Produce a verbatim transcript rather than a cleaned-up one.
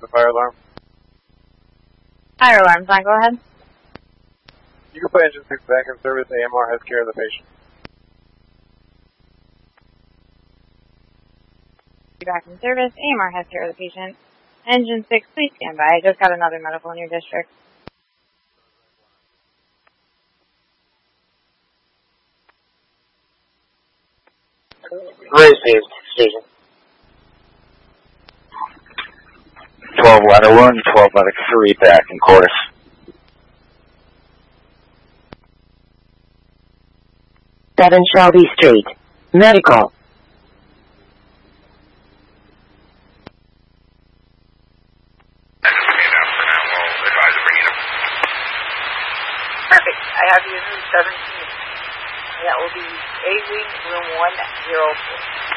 the fire alarm. Fire alarm's on, go ahead. You can put engine six back in service. A M R has care of the patient. Back in service. A M R has care of the patient. Engine six, please stand by. I just got another medical in your district. Received. Station. twelve ladder one, twelve ladder three back in course. seven Shelby Street. Medical. Perfect. I have you in room seventeen. That will be A wing, room one zero four.